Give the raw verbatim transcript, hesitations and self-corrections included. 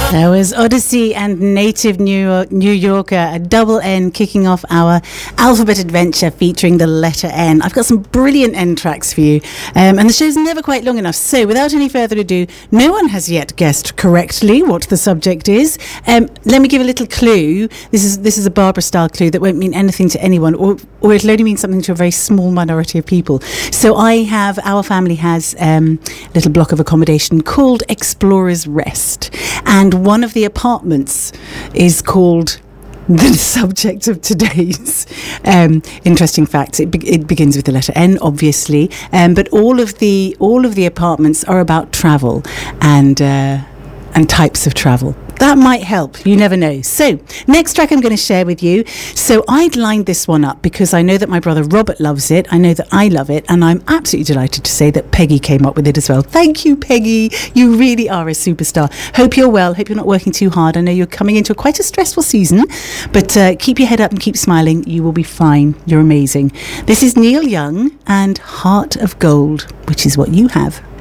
That was Odyssey and Native New, York, New Yorker, a double N, kicking off our alphabet adventure featuring the letter N. I've got some brilliant N tracks for you, um, and the show's never quite long enough. So without any further ado, no one has yet guessed correctly what the subject is. Um, let me give a little clue. This is this is a Barbara-style clue that won't mean anything to anyone, or, or it'll only mean something to a very small minority of people. So I have, our family has um, a little block of accommodation called Explorer's Rest, and one of the apartments is called the subject of today's um, interesting facts. It, be- it begins with the letter N, obviously, um, but all of the all of the apartments are about travel and uh, and types of travel. That might help. You never know. So, next track I'm going to share with you. So, I'd lined this one up because I know that my brother Robert loves it. I know that I love it. And I'm absolutely delighted to say that Peggy came up with it as well. Thank you, Peggy. You really are a superstar. Hope you're well. Hope you're not working too hard. I know you're coming into quite a stressful season. But uh, keep your head up and keep smiling. You will be fine. You're amazing. This is Neil Young and Heart of Gold, which is what you have.